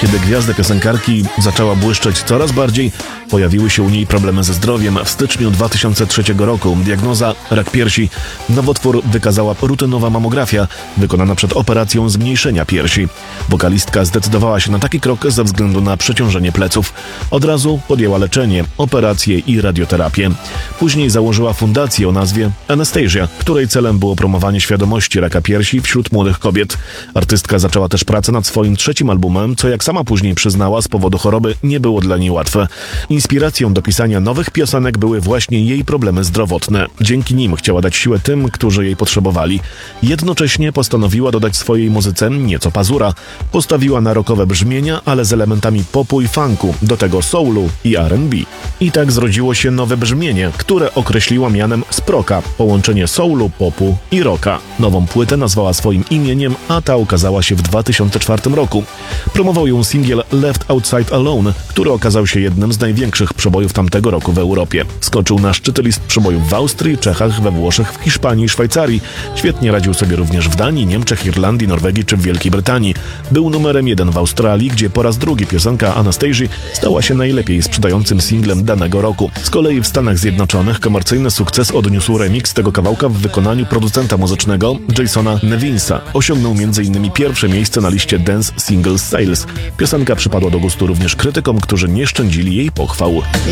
kiedy gwiazda piosenkarki zaczęła błyszczeć coraz bardziej, pojawiły się u niej problemy ze zdrowiem. W styczniu 2003 roku diagnoza rak piersi. Nowotwór wykazała rutynowa mamografia wykonana przed operacją zmniejszenia piersi. Wokalistka zdecydowała się na taki krok ze względu na przeciążenie pleców. Od razu podjęła leczenie, operacje i radioterapię. Później założyła fundację o nazwie Anastasia, której celem było promowanie świadomości raka piersi wśród młodych kobiet. Artystka zaczęła też pracę nad swoim trzecim albumem, co jak sama później przyznała, z powodu choroby nie było dla niej łatwe. Inspiracją do pisania nowych piosenek były właśnie jej problemy zdrowotne. Dzięki nim chciała dać siłę tym, którzy jej potrzebowali. Jednocześnie postanowiła dodać swojej muzyce nieco pazura. Postawiła na rockowe brzmienia, ale z elementami popu i funku, do tego soulu i R&B. I tak zrodziło się nowe brzmienie, które określiła mianem sproka, połączenie soulu, popu i rocka. Nową płytę nazwała swoim imieniem, a ta ukazała się w 2004 roku. Promował ją singiel Left Outside Alone, który okazał się jednym z największych przebojów tamtego roku w Europie. Skoczył na szczyty list przebojów w Austrii, Czechach, we Włoszech, w Hiszpanii i Szwajcarii. Świetnie radził sobie również w Danii, Niemczech, Irlandii, Norwegii czy w Wielkiej Brytanii. Był numerem 1 w Australii, gdzie po raz drugi piosenka Anastasia stała się najlepiej sprzedającym singlem danego roku. Z kolei w Stanach Zjednoczonych komercyjny sukces odniósł remix tego kawałka w wykonaniu producenta muzycznego Jasona Nevinsa. Osiągnął m.in. pierwsze miejsce na liście Dance Singles Sales. Piosenka przypadła do gustu również krytykom, którzy nie szczędzili jej pochwał.